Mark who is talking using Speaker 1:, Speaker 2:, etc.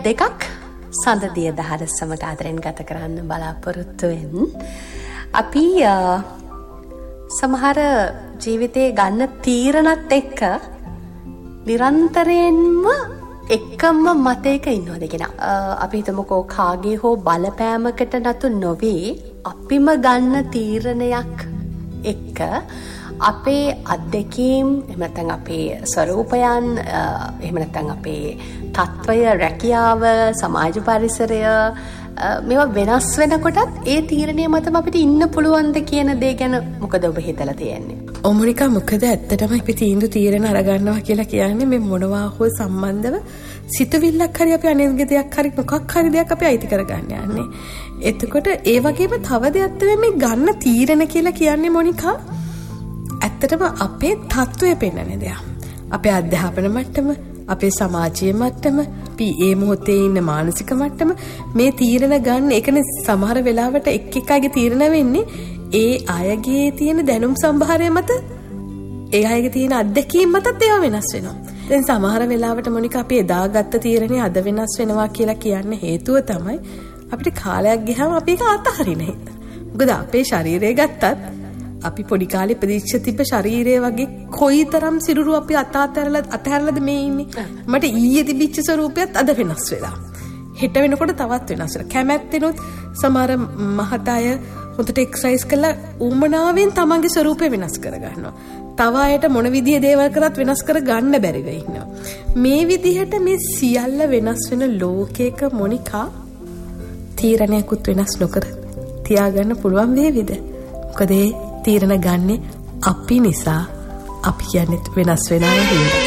Speaker 1: දෙකක් සඳදිය දහර සමග ආදරෙන් ගත කරන්න බලාපොරොත්තු වෙන. අපි සමහර ජීවිතේ ගන්න තීරණත් එක්ක නිරන්තරයෙන්ම එකම මතයක ඉන්නවද කියන. අපි හිතමුකෝ කාගේ හෝ බලපෑමකට නතු නොවේ අපිම ගන්න තීරණයක් එක්ක අපේ අත්දැකීම් එහෙම නැත්නම් අපේ ස්වරූපයන් එහෙම නැත්නම් අපේ තත්වය රැකියාව සමාජ පරිසරය මේවා වෙනස් වෙනකොටත් ඒ තීරණය මතම අපිට ඉන්න පුළුවන්ද කියන දේ ගැන මොකද ඔබ හිතලා තියෙන්නේ?
Speaker 2: ඔමරිකා මොකද ඇත්තටම අපි තීරණ අරගන්නවා කියලා කියන්නේ මේ මොනවා හෝ සම්බන්ධව සිතුවිල්ලක් හරි අපි අනිත්‍ය දෙයක් හරි මොකක් හරි දෙයක් අපි අයිති කරගන්න යන්නේ. එතකොට ඒ වගේම තව දෙයක් තමයි මේ ගන්න තීරණ කියලා කියන්නේ මොනිකා ඇත්තටම අපේ තත්ත්වය පෙන්වන දෙයක්. අපේ අධ්‍යාපන මට්ටම, අපේ සමාජීය මට්ටම, අපි මේ මොහොතේ ඉන්න මානසික මට්ටම මේ තීරණ ගන්න එකනේ සමහර වෙලාවට එක් අයගේ තීරණ වෙන්නේ ඒ අයගේ තියෙන දැනුම් සම්භාරය මත, ඒ අයගේ තියෙන අත්දැකීම් මතත් ඒවා වෙනස් වෙනවා. දැන් සමහර වෙලාවට මොනික අපි එදා ගත්ත තීරණේ අද වෙනස් වෙනවා කියලා කියන්න හේතුව තමයි අපිට කාලයක් ගියාම අපි ඒක අතහරින හින්දා. මොකද අපේ ශරීරය ගත්තත් අපි පොඩි කාලේ ප්‍රදීක්ෂ තිබ්බ ශරීරය වගේ කොයිතරම් සිරුරු අපි අතහැරලාද මේ ඉන්නේ. මට ඊයේ තිබිච්ච ස්වරූපයත් අද වෙනස් වෙලා. හෙට වෙනකොට තවත් වෙනස් වෙලා. කැමැත්තෙනොත් සමහර මහතය හොඳට එක්සර්සයිස් කරලා උමනාවෙන් තමන්ගේ ස්වරූපය වෙනස් කර ගන්නවා. තව අයට මොන විදිහේ දේවල් කරත් වෙනස් කර ගන්න බැරි වෙයි ඉන්නවා. මේ විදිහට මේ සියල්ල වෙනස් වෙන ලෝකයක මොනිකා තීරණයකුත් වෙනස් නොකර තියාගන්න පුළුවන් වේවිද? මොකද තීරණ ගන්නේ අපි නිසා. අපි කියන්නේ වෙනස් වෙනවා නේද?